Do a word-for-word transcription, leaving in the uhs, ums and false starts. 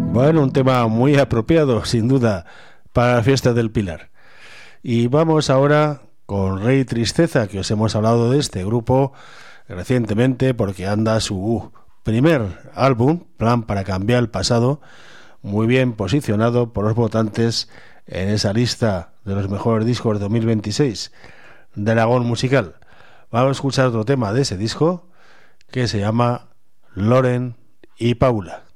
Bueno, un tema muy apropiado, sin duda, para la fiesta del Pilar. Y vamos ahora con Rey Tristeza, que os hemos hablado de este grupo recientemente porque anda su primer álbum, Plan para cambiar el pasado, muy bien posicionado por los votantes en esa lista de los mejores discos de dos mil veintiséis de Aragón Musical. Vamos a escuchar otro tema de ese disco que se llama Loren y Paula.